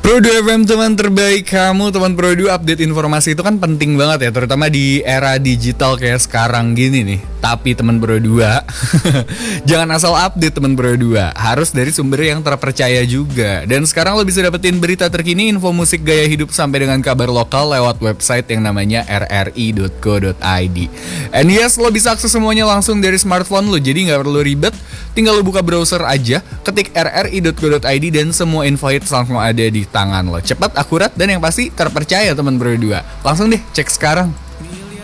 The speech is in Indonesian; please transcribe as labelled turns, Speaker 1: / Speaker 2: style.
Speaker 1: Pro2 FM, teman terbaik kamu. Teman Pro2, update informasi itu kan penting banget ya, terutama di era digital kayak sekarang gini nih. Tapi teman Pro2 jangan asal update, teman Pro2, harus dari sumber yang terpercaya juga. Dan sekarang lo bisa dapetin berita terkini, info musik, gaya hidup, sampai dengan kabar lokal lewat website yang namanya rri.co.id. And yes, lo bisa akses semuanya langsung dari smartphone lo, jadi gak perlu ribet. Tinggal lo buka browser aja, ketik rri.co.id, dan semua info hits langsung ada di tangan lo. Cepat, akurat, dan yang pasti terpercaya, teman Pro2. Langsung deh cek sekarang.